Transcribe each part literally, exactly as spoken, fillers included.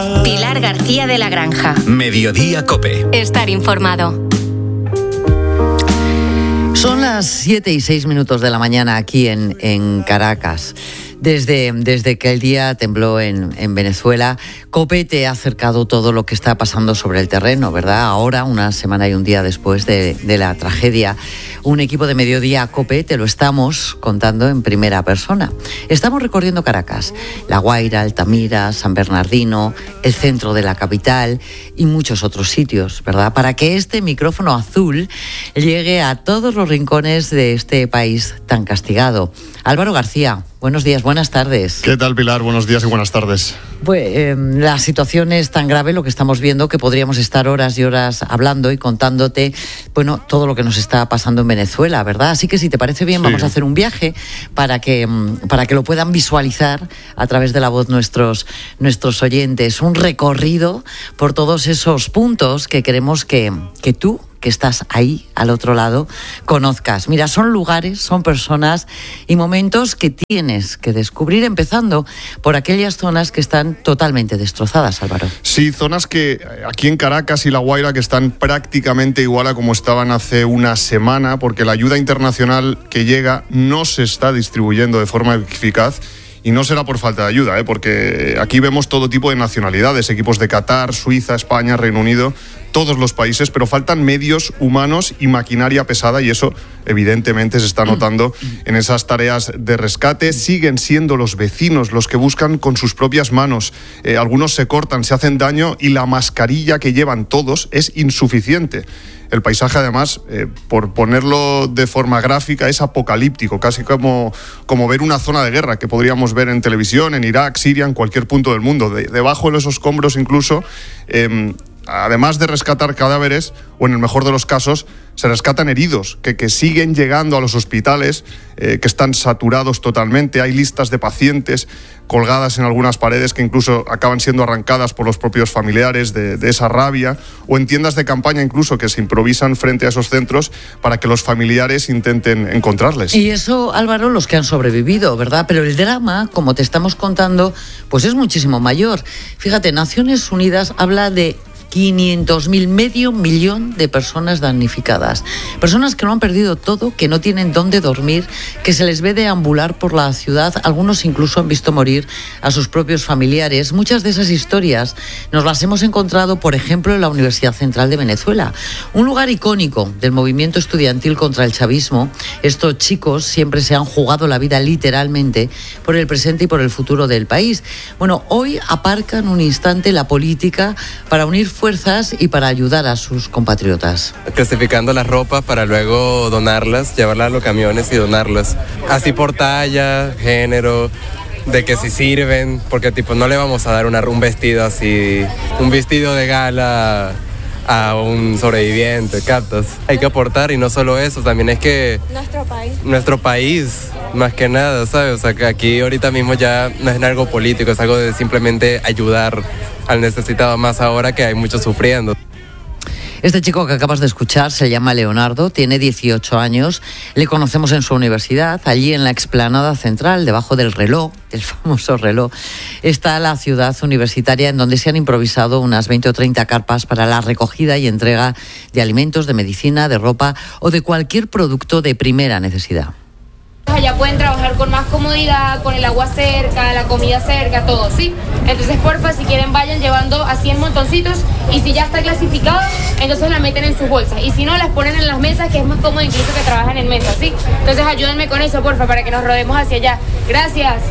Pilar García de la Granja. Mediodía COPE. Estar informado. Son las siete y seis minutos de la mañana aquí en, en Caracas. Desde, desde que el día tembló en, en Venezuela, COPE te ha acercado todo lo que está pasando sobre el terreno, ¿verdad? Ahora, una semana y un día después de, de la tragedia, un equipo de Mediodía COPE te lo estamos contando en primera persona. Estamos recorriendo Caracas, La Guaira, Altamira, San Bernardino, el centro de la capital y muchos otros sitios, ¿verdad? Para que este micrófono azul llegue a todos los rincones de este país tan castigado. Álvaro García, buenos días, buenas tardes. ¿Qué tal, Pilar? Buenos días y buenas tardes. Pues eh, la situación es tan grave, lo que estamos viendo, que podríamos estar horas y horas hablando y contándote, bueno, todo lo que nos está pasando en Venezuela, ¿verdad? Así que si te parece bien, sí, vamos a hacer un viaje para que, para que lo puedan visualizar a través de la voz nuestros, nuestros oyentes. Un recorrido por todos esos puntos que queremos que, que tú, que estás ahí al otro lado, conozcas. Mira, son lugares, son personas y momentos que tienes que descubrir, empezando por aquellas zonas que están totalmente destrozadas, Álvaro. Sí, zonas que aquí en Caracas y La Guaira que están prácticamente igual a como estaban hace una semana, porque la ayuda internacional que llega no se está distribuyendo de forma eficaz. Y no será por falta de ayuda, ¿eh? Porque aquí vemos todo tipo de nacionalidades, equipos de Qatar, Suiza, España, Reino Unido, todos los países, pero faltan medios humanos y maquinaria pesada, y eso evidentemente se está notando en esas tareas de rescate. Siguen siendo los vecinos los que buscan con sus propias manos. Eh, algunos se cortan, se hacen daño y la mascarilla que llevan todos es insuficiente. El paisaje, además, eh, por ponerlo de forma gráfica, es apocalíptico, casi como, como ver una zona de guerra que podríamos ver en televisión, en Irak, Siria, en cualquier punto del mundo. De, debajo de esos escombros incluso, eh, además de rescatar cadáveres, o en el mejor de los casos, se rescatan heridos que, que siguen llegando a los hospitales, eh, que están saturados totalmente. Hay listas de pacientes colgadas en algunas paredes que incluso acaban siendo arrancadas por los propios familiares de, de esa rabia, o en tiendas de campaña incluso que se improvisan frente a esos centros para que los familiares intenten encontrarles. Y eso, Álvaro, los que han sobrevivido, ¿verdad? Pero el drama, como te estamos contando, pues es muchísimo mayor. Fíjate, Naciones Unidas habla de quinientos mil, medio millón de personas damnificadas. Personas que lo han perdido todo, que no tienen dónde dormir, que se les ve deambular por la ciudad. Algunos incluso han visto morir a sus propios familiares. Muchas de esas historias nos las hemos encontrado, por ejemplo, en la Universidad Central de Venezuela, un lugar icónico del movimiento estudiantil contra el chavismo. Estos chicos siempre se han jugado la vida literalmente por el presente y por el futuro del país. Bueno, hoy aparcan un instante la política para unir fuerzas y para ayudar a sus compatriotas. Clasificando las ropas para luego donarlas, llevarlas a los camiones y donarlas. Así por talla, género, de que si sirven, porque tipo no le vamos a dar una, un vestido así, un vestido de gala a un sobreviviente, ¿captas? Hay que aportar, y no solo eso, también es que nuestro país, nuestro país, más que nada, ¿sabes? O sea, que aquí ahorita mismo ya no es algo político, es algo de simplemente ayudar al necesitado, más ahora que hay muchos sufriendo. Este chico que acabas de escuchar se llama Leonardo, tiene dieciocho años, le conocemos en su universidad, allí en la explanada central, debajo del reloj, el famoso reloj, está la ciudad universitaria en donde se han improvisado unas veinte o treinta carpas para la recogida y entrega de alimentos, de medicina, de ropa o de cualquier producto de primera necesidad. Allá pueden trabajar con más comodidad, con el agua cerca, la comida cerca, todo, ¿sí? Entonces, porfa, si quieren, vayan llevando así en montoncitos, y si ya está clasificado, entonces la meten en sus bolsas, y si no, las ponen en las mesas, que es más cómodo incluso que trabajan en mesas, ¿sí? Entonces, ayúdenme con eso, porfa, para que nos rodemos hacia allá. Gracias.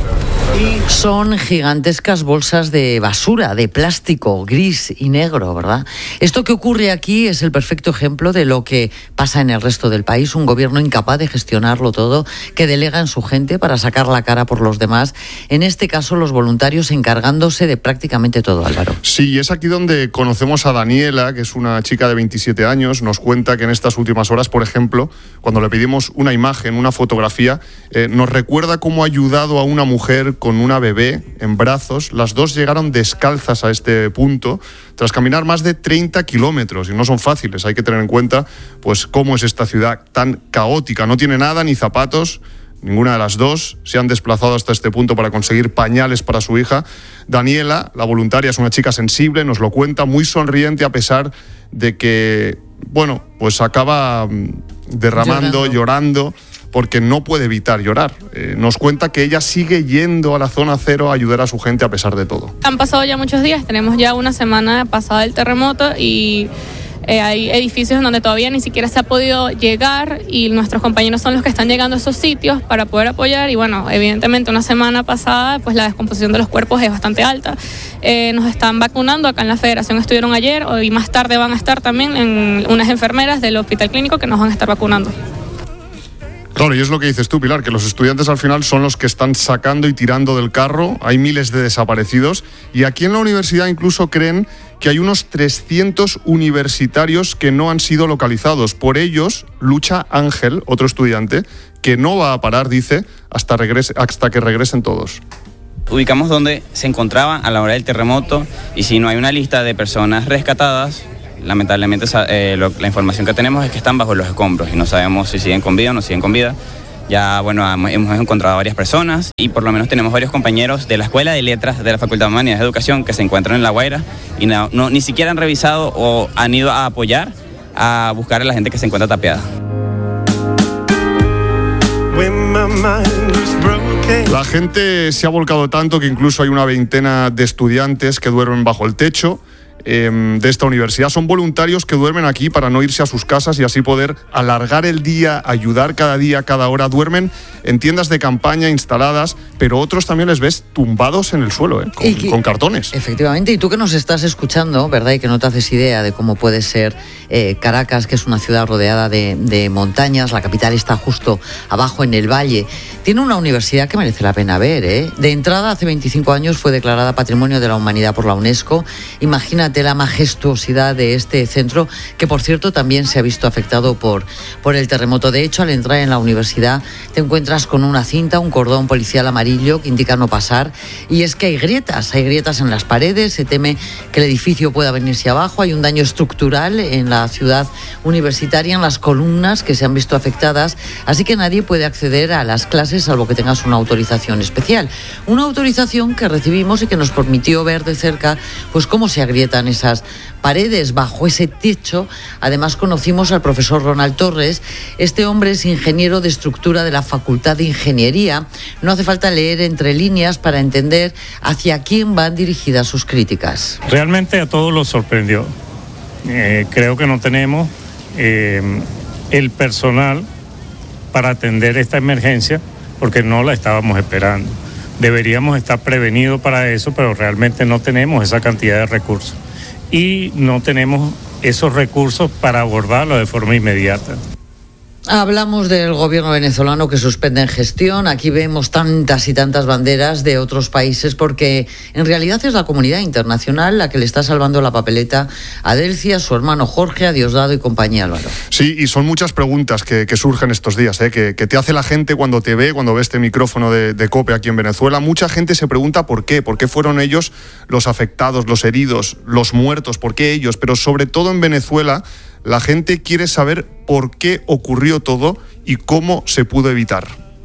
Son gigantescas bolsas de basura, de plástico gris y negro, ¿verdad? Esto que ocurre aquí es el perfecto ejemplo de lo que pasa en el resto del país. Un gobierno incapaz de gestionarlo todo, que delega en su gente para sacar la cara por los demás. En este caso, los voluntarios encargándose de prácticamente todo, Álvaro. Sí, es aquí donde conocemos a Daniela, que es una chica de veintisiete años. Nos cuenta que en estas últimas horas, por ejemplo, cuando le pedimos una imagen, una fotografía, eh, nos recuerda cómo ha ayudado a una mujer con una bebé en brazos. Las dos llegaron descalzas a este punto tras caminar más de treinta kilómetros, y no son fáciles. Hay que tener en cuenta pues cómo es esta ciudad tan caótica. No tiene nada, ni zapatos, ninguna de las dos, se han desplazado hasta este punto para conseguir pañales para su hija. Daniela, la voluntaria, es una chica sensible, nos lo cuenta, muy sonriente a pesar de que, bueno, pues acaba derramando, llorando, llorando porque no puede evitar llorar. Eh, nos cuenta que ella sigue yendo a la zona cero a ayudar a su gente a pesar de todo. Han pasado ya muchos días, tenemos ya una semana pasada el terremoto y eh, hay edificios en donde todavía ni siquiera se ha podido llegar y nuestros compañeros son los que están llegando a esos sitios para poder apoyar y bueno, evidentemente una semana pasada pues la descomposición de los cuerpos es bastante alta. Eh, nos están vacunando, acá en la Federación estuvieron ayer, hoy más tarde van a estar también en unas enfermeras del Hospital Clínico que nos van a estar vacunando. Claro, y es lo que dices tú, Pilar, que los estudiantes al final son los que están sacando y tirando del carro. Hay miles de desaparecidos y aquí en la universidad incluso creen que hay unos trescientos universitarios que no han sido localizados. Por ellos lucha Ángel, otro estudiante, que no va a parar, dice, hasta, regrese, hasta que regresen todos. Ubicamos dónde se encontraban a la hora del terremoto y si no hay una lista de personas rescatadas, lamentablemente eh, lo, la información que tenemos es que están bajo los escombros y no sabemos si siguen con vida o no siguen con vida. Ya, bueno, hemos encontrado varias personas y por lo menos tenemos varios compañeros de la Escuela de Letras de la Facultad de Humanidades de Educación que se encuentran en La Guaira y no, no, ni siquiera han revisado o han ido a apoyar, a buscar a la gente que se encuentra tapiada. La gente se ha volcado tanto que incluso hay una veintena de estudiantes que duermen bajo el techo de esta universidad. Son voluntarios que duermen aquí para no irse a sus casas y así poder alargar el día, ayudar cada día, cada hora. Duermen en tiendas de campaña instaladas, pero otros también les ves tumbados en el suelo, ¿eh? con, que, con cartones. Efectivamente, y tú que nos estás escuchando, ¿verdad? Y que no te haces idea de cómo puede ser eh, Caracas, que es una ciudad rodeada de, de montañas, la capital está justo abajo en el valle. Tiene una universidad que merece la pena ver, ¿eh? De entrada, hace veinticinco años fue declarada Patrimonio de la Humanidad por la UNESCO. Imagínate la majestuosidad de este centro, que por cierto también se ha visto afectado por, por el terremoto. De hecho, al entrar en la universidad te encuentras con una cinta, un cordón policial amarillo que indica no pasar, y es que hay grietas, hay grietas en las paredes, se teme que el edificio pueda venirse abajo, hay un daño estructural en la ciudad universitaria, en las columnas que se han visto afectadas, así que nadie puede acceder a las clases salvo que tengas una autorización especial. Una autorización que recibimos y que nos permitió ver de cerca pues cómo se agrietan esas paredes bajo ese techo. Además conocimos al profesor Ronald Torres. Este hombre es ingeniero de estructura de la Facultad de Ingeniería. No hace falta leer entre líneas para entender hacia quién van dirigidas sus críticas. Realmente a todos los sorprendió. Eh, creo que no tenemos eh, el personal para atender esta emergencia porque no la estábamos esperando. Deberíamos estar prevenidos para eso, pero realmente no tenemos esa cantidad de recursos. Y no tenemos esos recursos para abordarlo de forma inmediata. Hablamos del gobierno venezolano que suspende en gestión. Aquí vemos tantas y tantas banderas de otros países porque en realidad es la comunidad internacional la que le está salvando la papeleta a Delcy, a su hermano Jorge, a Diosdado y compañía, Álvaro. Sí, y son muchas preguntas que, que surgen estos días, ¿eh? que, que te hace la gente cuando te ve, cuando ve este micrófono de, de COPE aquí en Venezuela. Mucha gente se pregunta por qué, por qué fueron ellos los afectados, los heridos, los muertos, por qué ellos, pero sobre todo en Venezuela la gente quiere saber por qué ocurrió todo y cómo se pudo evitar.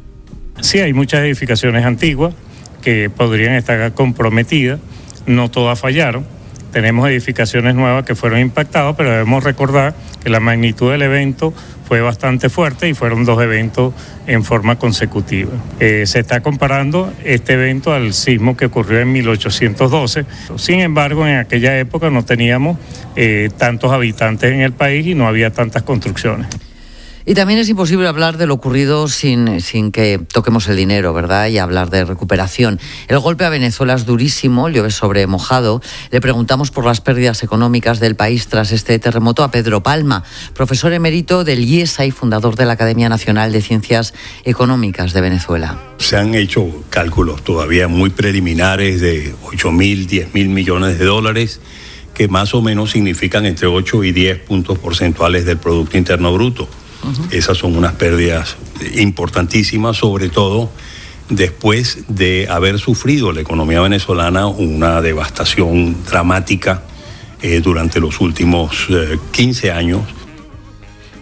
Sí, hay muchas edificaciones antiguas que podrían estar comprometidas, no todas fallaron. Tenemos edificaciones nuevas que fueron impactadas, pero debemos recordar que la magnitud del evento fue bastante fuerte y fueron dos eventos en forma consecutiva. Eh, se está comparando este evento al sismo que ocurrió en mil ochocientos doce. Sin embargo, en aquella época no teníamos eh, tantos habitantes en el país y no había tantas construcciones. Y también es imposible hablar de lo ocurrido sin, sin que toquemos el dinero, ¿verdad? Y hablar de recuperación. El golpe a Venezuela es durísimo, llueve sobre mojado. Le preguntamos por las pérdidas económicas del país tras este terremoto a Pedro Palma, profesor emérito del I E S A y fundador de la Academia Nacional de Ciencias Económicas de Venezuela. Se han hecho cálculos todavía muy preliminares de ocho mil, diez mil millones de dólares, que más o menos significan entre ocho y diez puntos porcentuales del Producto Interno Bruto. Uh-huh. Esas son unas pérdidas importantísimas, sobre todo después de haber sufrido la economía venezolana una devastación dramática eh, durante los últimos eh, quince años.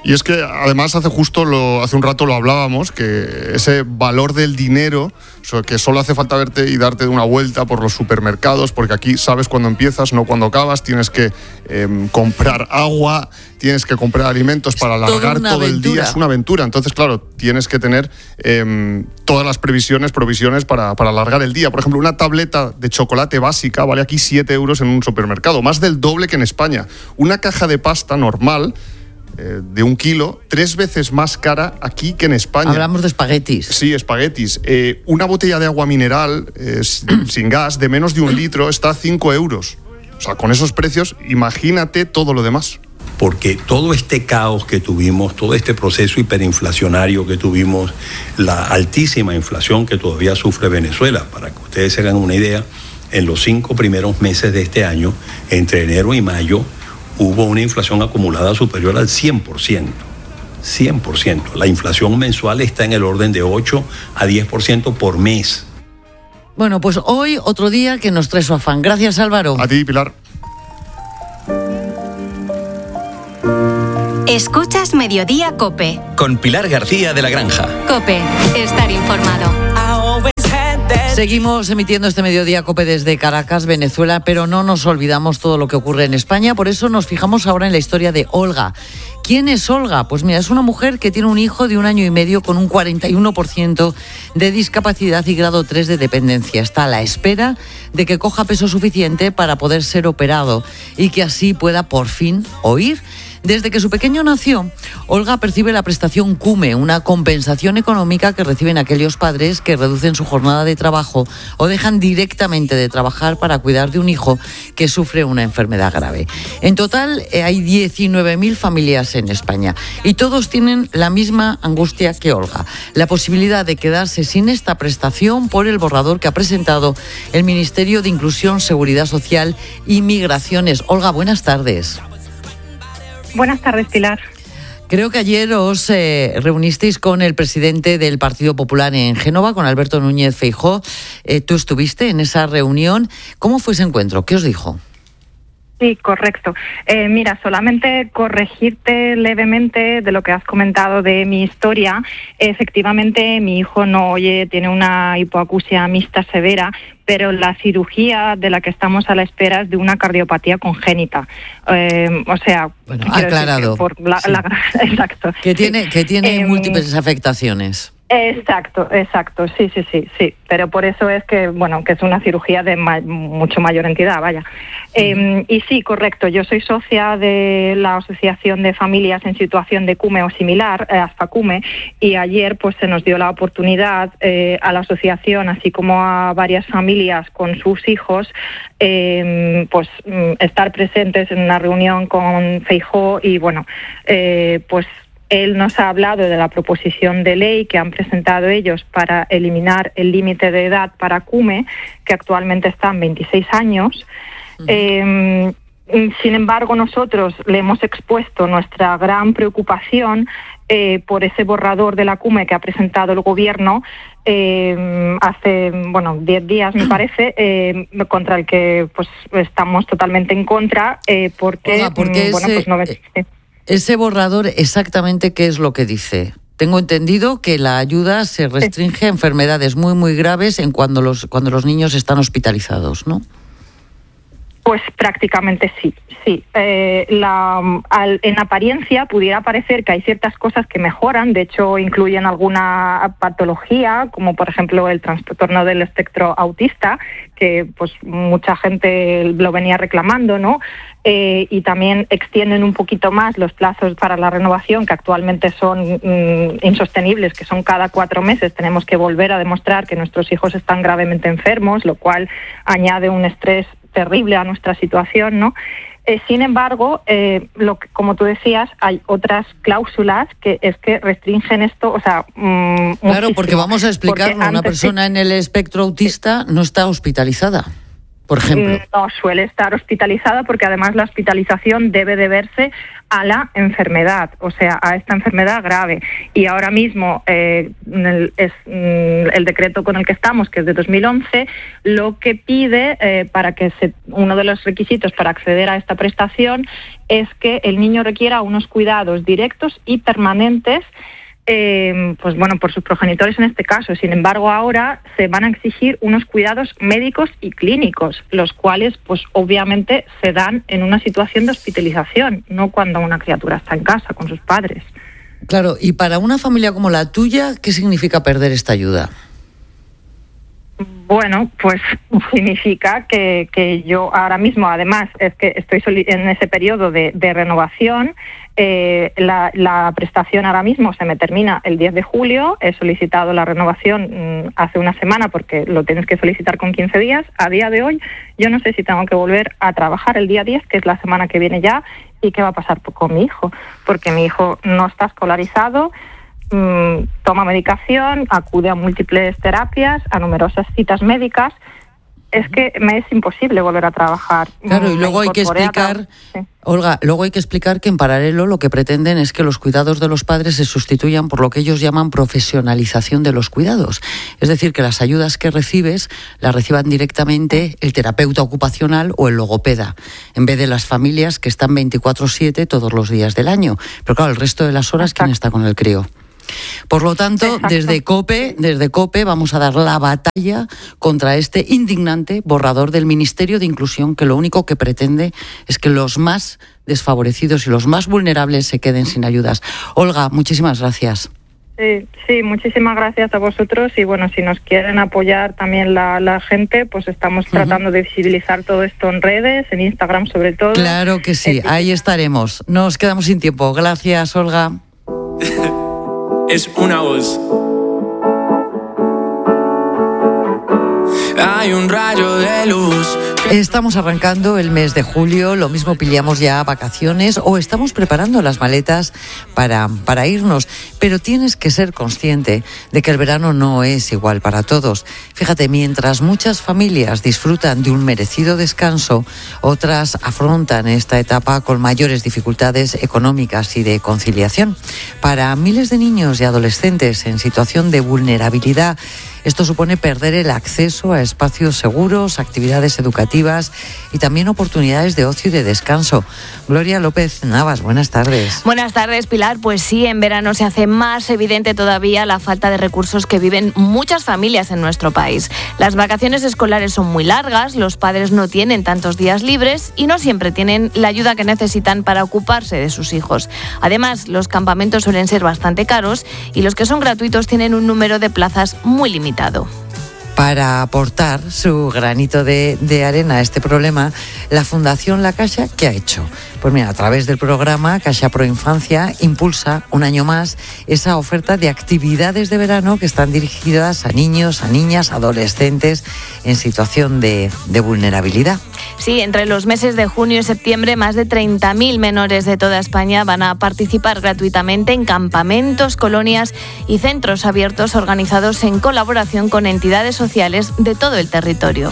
Y es que además hace justo, lo, hace un rato lo hablábamos, que ese valor del dinero, que solo hace falta verte y darte una vuelta por los supermercados, porque aquí sabes cuándo empiezas, no cuándo acabas, tienes que eh, comprar agua, tienes que comprar alimentos para alargar todo el día, es una aventura. Entonces, claro, tienes que tener eh, todas las previsiones, provisiones para, para alargar el día. Por ejemplo, una tableta de chocolate básica vale aquí siete euros en un supermercado, más del doble que en España. Una caja de pasta normal eh, de un kilo, tres veces más cara aquí que en España. Hablamos de espaguetis. Sí, espaguetis. Eh, una botella de agua mineral eh, sin gas de menos de un litro está a cinco euros. O sea, con esos precios, imagínate todo lo demás. Porque todo este caos que tuvimos, todo este proceso hiperinflacionario que tuvimos, la altísima inflación que todavía sufre Venezuela, para que ustedes se hagan una idea, en los cinco primeros meses de este año, entre enero y mayo, hubo una inflación acumulada superior al cien por ciento. cien por ciento. La inflación mensual está en el orden de ocho a diez por ciento por mes. Bueno, pues hoy otro día que nos trae su afán. Gracias, Álvaro. A ti, Pilar. Escuchas Mediodía COPE. Con Pilar García de la Granja. COPE, estar informado. Seguimos emitiendo este Mediodía COPE desde Caracas, Venezuela, pero no nos olvidamos todo lo que ocurre en España. Por eso nos fijamos ahora en la historia de Olga. ¿Quién es Olga? Pues mira, es una mujer que tiene un hijo de un año y medio con un cuarenta y uno por ciento de discapacidad y grado tres de dependencia. Está a la espera de que coja peso suficiente para poder ser operado y que así pueda por fin oír. Desde que su pequeño nació, Olga percibe la prestación CUME, una compensación económica que reciben aquellos padres que reducen su jornada de trabajo o dejan directamente de trabajar para cuidar de un hijo que sufre una enfermedad grave. En total hay diecinueve mil familias en España y todos tienen la misma angustia que Olga, la posibilidad de quedarse sin esta prestación por el borrador que ha presentado el Ministerio de Inclusión, Seguridad Social y Migraciones. Olga, buenas tardes. Buenas tardes, Pilar. Creo que ayer os eh, reunisteis con el presidente del Partido Popular en Génova, con Alberto Núñez Feijóo. Eh, ¿Tú estuviste en esa reunión? ¿Cómo fue ese encuentro? ¿Qué os dijo? Sí, correcto. Eh, mira, solamente corregirte levemente de lo que has comentado de mi historia. Efectivamente, mi hijo no oye, tiene una hipoacusia mixta severa, pero la cirugía de la que estamos a la espera es de una cardiopatía congénita. Eh, o sea, bueno, aclarado. Que por la, sí. la, exacto. Que tiene, que tiene eh, múltiples afectaciones. Exacto, exacto, sí, sí, sí, sí, pero por eso es que, bueno, que es una cirugía de ma- mucho mayor entidad, vaya. Eh, y sí, correcto, yo soy socia de la Asociación de Familias en Situación de CUME o similar, eh, ASFACUME, y ayer pues se nos dio la oportunidad eh, a la asociación, así como a varias familias con sus hijos, eh, pues estar presentes en una reunión con Feijóo y, bueno, eh, pues él nos ha hablado de la proposición de ley que han presentado ellos para eliminar el límite de edad para CUME, que actualmente está en veintiséis años. Uh-huh. Eh, sin embargo, nosotros le hemos expuesto nuestra gran preocupación eh, por ese borrador de la CUME que ha presentado el Gobierno eh, hace, bueno, diez días, me parece, eh, contra el que pues estamos totalmente en contra, eh, porque, Oiga, porque bueno, ese... pues no... Eh, Ese borrador, exactamente qué es lo que dice. Tengo entendido que la ayuda se restringe a enfermedades muy, muy graves en cuando los, cuando los niños están hospitalizados, ¿no? Pues prácticamente sí, sí. Eh, la, al, en apariencia pudiera parecer que hay ciertas cosas que mejoran, de hecho incluyen alguna patología, como por ejemplo el trastorno del espectro autista, que pues mucha gente lo venía reclamando, ¿no? Eh, y también extienden un poquito más los plazos para la renovación, que actualmente son mm, insostenibles, que son cada cuatro meses. Tenemos que volver a demostrar que nuestros hijos están gravemente enfermos, lo cual añade un estrés terrible a nuestra situación, ¿no? Eh, sin embargo, eh, lo que, como tú decías, hay otras cláusulas que es que restringen esto, o sea, mmm, claro, muchísimo. Porque vamos a explicarlo, una persona sí. en el espectro autista no está hospitalizada. por ejemplo. No suele estar hospitalizada porque además la hospitalización debe deberse a la enfermedad, o sea, a esta enfermedad grave. Y ahora mismo eh, el, es, el decreto con el que estamos, que es de dos mil once, lo que pide eh, para que se, uno de los requisitos para acceder a esta prestación es que el niño requiera unos cuidados directos y permanentes, Eh, pues bueno, por sus progenitores en este caso. Sin embargo, ahora se van a exigir unos cuidados médicos y clínicos, los cuales, pues obviamente, se dan en una situación de hospitalización, no cuando una criatura está en casa con sus padres. Claro, y para una familia como la tuya, ¿qué significa perder esta ayuda? Bueno, pues significa que, que yo ahora mismo, además, es que estoy en ese periodo de, de renovación. Eh, la, la prestación ahora mismo se me termina el diez de julio. He solicitado la renovación mmm, hace una semana porque lo tienes que solicitar con quince días. A día de hoy yo no sé si tengo que volver a trabajar el día diez, que es la semana que viene ya, y qué va a pasar con mi hijo, porque mi hijo no está escolarizado, mmm, toma medicación, acude a múltiples terapias, a numerosas citas médicas. Es que me es imposible volver a trabajar. Claro, y luego hay que explicar, sí. Olga, luego hay que explicar que en paralelo lo que pretenden es que los cuidados de los padres se sustituyan por lo que ellos llaman profesionalización de los cuidados. Es decir, que las ayudas que recibes las reciban directamente el terapeuta ocupacional o el logopeda, en vez de las familias que están veinticuatro siete todos los días del año. Pero claro, el resto de las horas, ¿quién está con el crío? Por lo tanto, Exacto. desde COPE, desde COPE vamos a dar la batalla contra este indignante borrador del Ministerio de Inclusión, que lo único que pretende es que los más desfavorecidos y los más vulnerables se queden sin ayudas. Olga, muchísimas gracias. Sí, sí, muchísimas gracias a vosotros, y bueno, si nos quieren apoyar también la, la gente, pues estamos uh-huh. tratando de visibilizar todo esto en redes, en Instagram sobre todo. Claro que sí, ahí estaremos. Nos quedamos sin tiempo. Gracias, Olga. Es una voz. Hay un rayo de luz. Estamos arrancando el mes de julio, lo mismo pillamos ya vacaciones o estamos preparando las maletas para, para irnos, pero tienes que ser consciente de que el verano no es igual para todos. Fíjate, mientras muchas familias disfrutan de un merecido descanso, otras afrontan esta etapa con mayores dificultades económicas y de conciliación. Para miles de niños y adolescentes en situación de vulnerabilidad, esto supone perder el acceso a espacios seguros, actividades educativas y también oportunidades de ocio y de descanso. Gloria López Navas, buenas tardes. Buenas tardes, Pilar. Pues sí, en verano se hace más evidente todavía la falta de recursos que viven muchas familias en nuestro país. Las vacaciones escolares son muy largas, los padres no tienen tantos días libres y no siempre tienen la ayuda que necesitan para ocuparse de sus hijos. Además, los campamentos suelen ser bastante caros y los que son gratuitos tienen un número de plazas muy limitado. Para aportar su granito de, de arena a este problema, la Fundación La Caixa, ¿qué ha hecho? Pues mira, a través del programa Caixa Pro Infancia impulsa un año más esa oferta de actividades de verano que están dirigidas a niños, a niñas, adolescentes en situación de, de vulnerabilidad. Sí, entre los meses de junio y septiembre, más de treinta mil menores de toda España van a participar gratuitamente en campamentos, colonias y centros abiertos organizados en colaboración con entidades sociales de todo el territorio.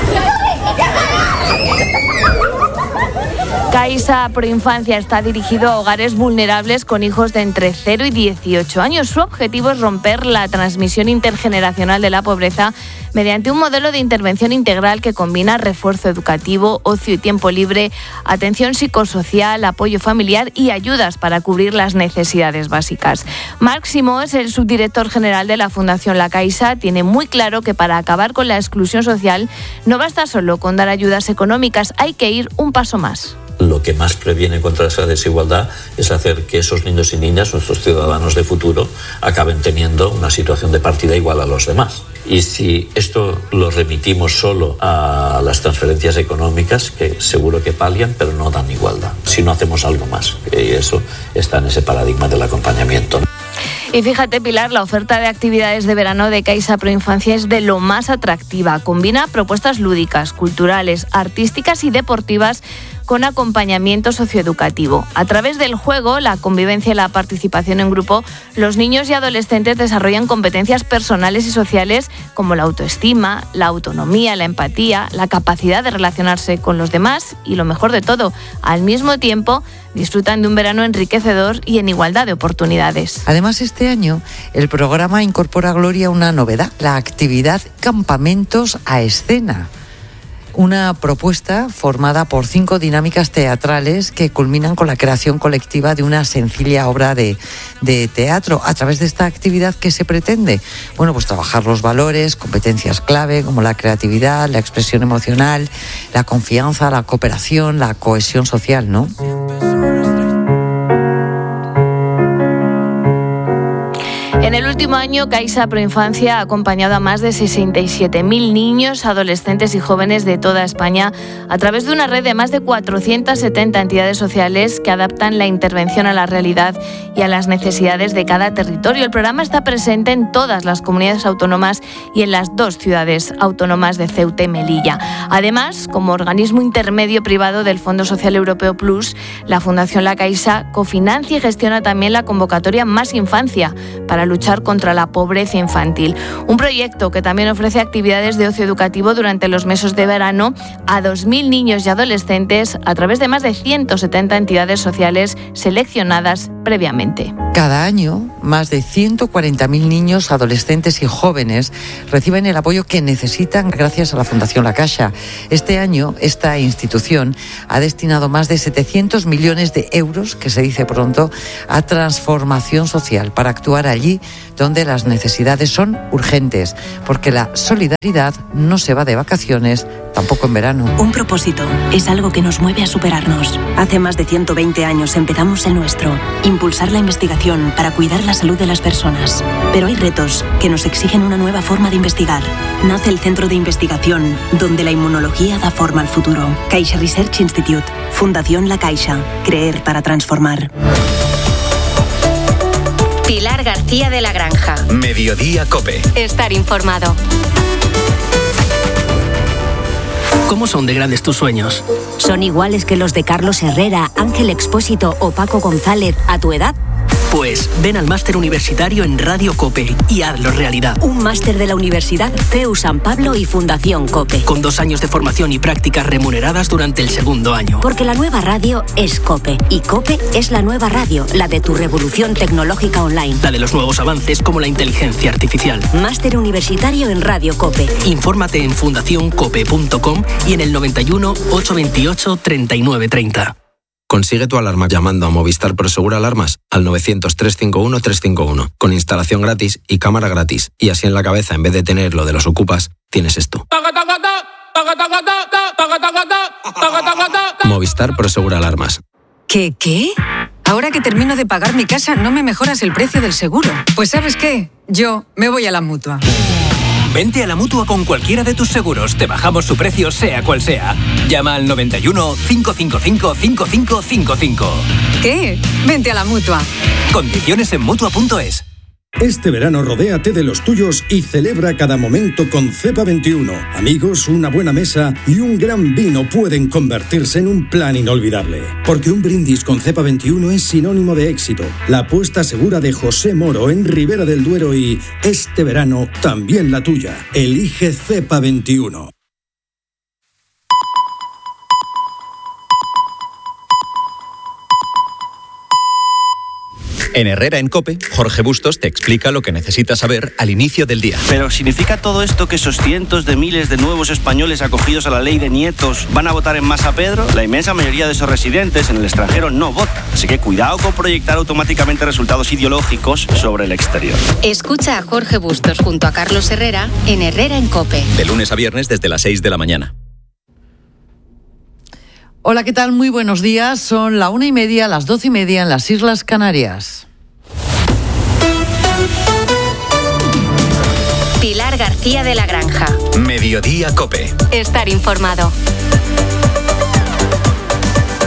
Caixa Pro Infancia está dirigido a hogares vulnerables con hijos de entre cero y dieciocho años. Su objetivo es romper la transmisión intergeneracional de la pobreza mediante un modelo de intervención integral que combina refuerzo educativo, ocio y tiempo libre, atención psicosocial, apoyo familiar y ayudas para cubrir las necesidades básicas. Marc Simós, el subdirector general de la Fundación La Caixa, tiene muy claro que para acabar con la exclusión social no basta solo con dar ayudas económicas, hay que ir un paso más. Lo que más previene contra esa desigualdad es hacer que esos niños y niñas, nuestros ciudadanos de futuro, acaben teniendo una situación de partida igual a los demás. Y si esto lo remitimos solo a las transferencias económicas, que seguro que palian, pero no dan igualdad, si no hacemos algo más. Y eso está en ese paradigma del acompañamiento. Y fíjate, Pilar, la oferta de actividades de verano de Caixa Pro Infancia es de lo más atractiva. Combina propuestas lúdicas, culturales, artísticas y deportivas con acompañamiento socioeducativo. A través del juego, la convivencia y la participación en grupo, los niños y adolescentes desarrollan competencias personales y sociales como la autoestima, la autonomía, la empatía, la capacidad de relacionarse con los demás y, lo mejor de todo, al mismo tiempo disfrutan de un verano enriquecedor y en igualdad de oportunidades. Además, este año el programa incorpora a Gloria una novedad, la actividad Campamentos a Escena. Una propuesta formada por cinco dinámicas teatrales que culminan con la creación colectiva de una sencilla obra de, de teatro. A través de esta actividad, ¿qué se pretende? Bueno, pues trabajar los valores, competencias clave como la creatividad, la expresión emocional, la confianza, la cooperación, la cohesión social, ¿no? En el último año, Caixa Proinfancia ha acompañado a más de sesenta y siete mil niños, adolescentes y jóvenes de toda España a través de una red de más de cuatrocientas setenta entidades sociales que adaptan la intervención a la realidad y a las necesidades de cada territorio. El programa está presente en todas las comunidades autónomas y en las dos ciudades autónomas de Ceuta y Melilla. Además, como organismo intermedio privado del Fondo Social Europeo Plus, la Fundación La Caixa cofinancia y gestiona también la convocatoria Más Infancia para luchar contra la pobreza infantil. Un proyecto que también ofrece actividades de ocio educativo durante los meses de verano a dos mil niños y adolescentes a través de más de ciento setenta entidades sociales seleccionadas previamente. Cada año, más de ciento cuarenta mil niños, adolescentes y jóvenes reciben el apoyo que necesitan gracias a la Fundación La Caixa. Este año, esta institución ha destinado más de setecientos millones de euros, que se dice pronto, a transformación social para actuar allí donde las necesidades son urgentes, porque la solidaridad no se va de vacaciones, tampoco en verano. Un propósito es algo que nos mueve a superarnos. Hace más de ciento veinte años empezamos el nuestro, impulsar la investigación para cuidar la salud de las personas. Pero hay retos que nos exigen una nueva forma de investigar. Nace el Centro de Investigación, donde la inmunología da forma al futuro. Caixa Research Institute, Fundación La Caixa, creer para transformar. Pilar García de la Granja. Mediodía COPE. Estar informado. ¿Cómo son de grandes tus sueños? ¿Son iguales que los de Carlos Herrera, Ángel Expósito o Paco González a tu edad? Pues ven al máster universitario en Radio COPE y hazlo realidad. Un máster de la Universidad C E U San Pablo y Fundación COPE. Con dos años de formación y prácticas remuneradas durante el segundo año. Porque la nueva radio es COPE. Y COPE es la nueva radio, la de tu revolución tecnológica online. La de los nuevos avances como la inteligencia artificial. Máster universitario en Radio COPE. Infórmate en fundación cope punto com y en el noventa y uno, ochocientos veintiocho, treinta y nueve treinta. Consigue tu alarma llamando a Movistar Prosegur Alarmas al novecientos, trescientos cincuenta y uno, trescientos cincuenta y uno, con instalación gratis y cámara gratis. Y así en la cabeza, en vez de tener lo de los ocupas, tienes esto. Movistar Prosegur Alarmas. ¿Qué, qué? Ahora que termino de pagar mi casa, ¿no me mejoras el precio del seguro? Pues ¿sabes qué? Yo me voy a la Mutua. Vente a la Mutua con cualquiera de tus seguros. Te bajamos su precio sea cual sea. Llama al noventa y uno, cincuenta y cinco, cincuenta y cinco cincuenta y cinco. ¿Qué? Vente a la Mutua. Condiciones en Mutua punto es. Este verano rodéate de los tuyos y celebra cada momento con Cepa veintiuno. Amigos, una buena mesa y un gran vino pueden convertirse en un plan inolvidable. Porque un brindis con Cepa veintiuno es sinónimo de éxito. La apuesta segura de José Moro en Ribera del Duero y este verano también la tuya. Elige Cepa veintiuno. En Herrera en COPE, Jorge Bustos te explica lo que necesitas saber al inicio del día. Pero ¿significa todo esto que esos cientos de miles de nuevos españoles acogidos a la ley de nietos van a votar en masa Pedro? La inmensa mayoría de esos residentes en el extranjero no votan. Así que cuidado con proyectar automáticamente resultados ideológicos sobre el exterior. Escucha a Jorge Bustos junto a Carlos Herrera en Herrera en COPE. De lunes a viernes desde las seis de la mañana. Hola, ¿qué tal? Muy buenos días. Son la una y media, las doce y media en las Islas Canarias. Pilar García de la Granja. Mediodía COPE. Estar informado.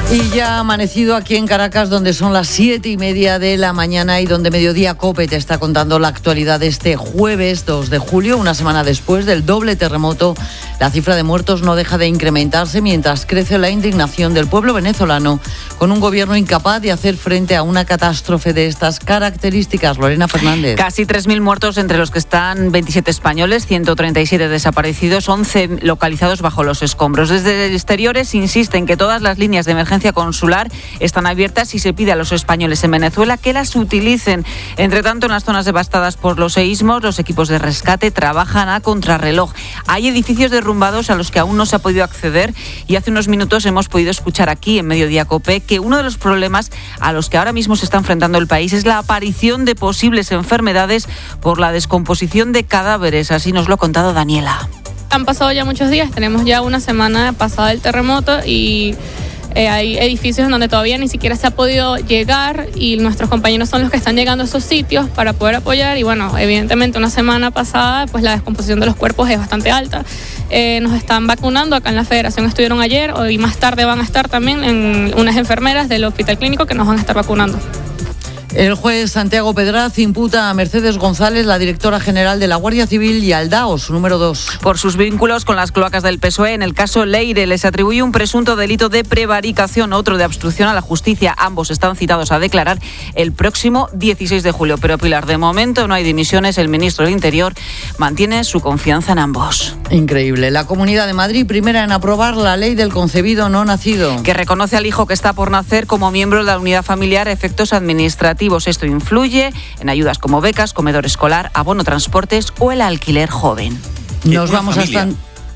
Y ya ha amanecido aquí en Caracas, donde son las siete y media de la mañana y donde Mediodía COPE te está contando la actualidad de este jueves dos de julio, una semana después del doble terremoto. La cifra de muertos no deja de incrementarse mientras crece la indignación del pueblo venezolano con un gobierno incapaz de hacer frente a una catástrofe de estas características. Lorena Fernández. Casi tres mil muertos, entre los que están veintisiete españoles, ciento treinta y siete desaparecidos, once localizados bajo los escombros. Desde exteriores insisten que todas las líneas de emergencia consular están abiertas y se pide a los españoles en Venezuela que las utilicen. Entre tanto, en las zonas devastadas por los seísmos, los equipos de rescate trabajan a contrarreloj. Hay edificios derrumbados a los que aún no se ha podido acceder y hace unos minutos hemos podido escuchar aquí en Mediodía COPE que uno de los problemas a los que ahora mismo se está enfrentando el país es la aparición de posibles enfermedades por la descomposición de cadáveres. Así nos lo ha contado Daniela. Han pasado ya muchos días, tenemos ya una semana pasada el terremoto y Eh, hay edificios en donde todavía ni siquiera se ha podido llegar y nuestros compañeros son los que están llegando a esos sitios para poder apoyar y bueno, evidentemente una semana pasada pues la descomposición de los cuerpos es bastante alta. Eh, nos están vacunando, acá en la Federación estuvieron ayer, hoy más tarde van a estar también en unas enfermeras del Hospital Clínico que nos van a estar vacunando. El juez Santiago Pedraz imputa a Mercedes González, la directora general de la Guardia Civil, y al DAO, su número dos. Por sus vínculos con las cloacas del P S O E, en el caso Leire les atribuye un presunto delito de prevaricación, otro de obstrucción a la justicia. Ambos están citados a declarar el próximo dieciséis de julio. Pero Pilar, de momento no hay dimisiones. El ministro del Interior mantiene su confianza en ambos. Increíble. La Comunidad de Madrid, primera en aprobar la ley del concebido no nacido. Que reconoce al hijo que está por nacer como miembro de la unidad familiar a efectos administrativos. Esto influye en ayudas como becas, comedor escolar, abono transportes o el alquiler joven. Nos vamos hasta...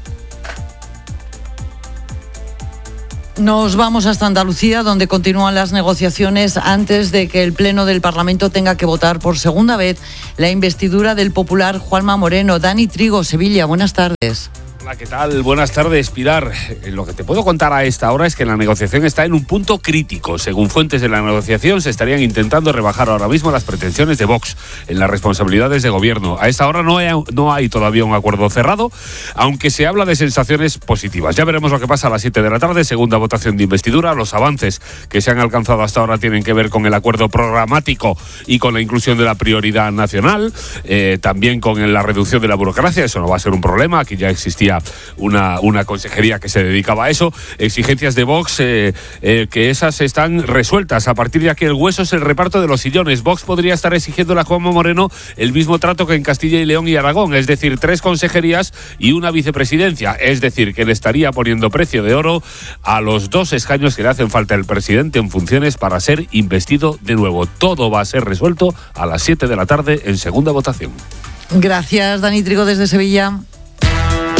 Nos vamos hasta Andalucía, donde continúan las negociaciones antes de que el Pleno del Parlamento tenga que votar por segunda vez la investidura del popular Juanma Moreno. Dani Trigo, Sevilla, buenas tardes. Hola, ¿qué tal? Buenas tardes, Pilar. Lo que te puedo contar a esta hora es que la negociación está en un punto crítico. Según fuentes de la negociación, se estarían intentando rebajar ahora mismo las pretensiones de Vox en las responsabilidades de gobierno. A esta hora no hay, no hay todavía un acuerdo cerrado, aunque se habla de sensaciones positivas. Ya veremos lo que pasa a las siete de la tarde, segunda votación de investidura. Los avances que se han alcanzado hasta ahora tienen que ver con el acuerdo programático y con la inclusión de la prioridad nacional, eh, también con la reducción de la burocracia. Eso no va a ser un problema, aquí ya existía Una, una consejería que se dedicaba a eso. Exigencias de Vox, eh, eh, que esas están resueltas. A partir de aquí el hueso es el reparto de los sillones. Vox podría estar exigiendo a Juanma Moreno el mismo trato que en Castilla y León y Aragón, es decir, tres consejerías y una vicepresidencia. Es decir, que le estaría poniendo precio de oro a los dos escaños que le hacen falta al presidente en funciones para ser investido de nuevo. Todo va a ser resuelto a las siete de la tarde en segunda votación. Gracias, Dani Trigo, desde Sevilla.